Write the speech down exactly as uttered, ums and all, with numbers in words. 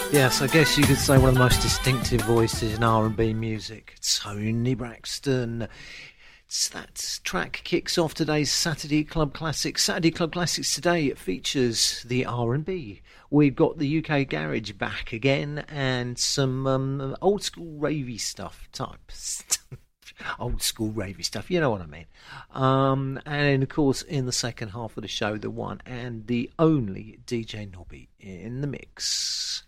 Yes, I guess you could say one of the most distinctive voices in R and B music, Toni Braxton. It's, that track kicks off today's Saturday Club Classics. Saturday Club Classics today, it features the R and B. We've got the U K Garage back again and some um, old school ravey stuff types. Old school ravey stuff, you know what I mean. Um, and of course, in the second half of the show, the one and the only D J Nobby in the mix.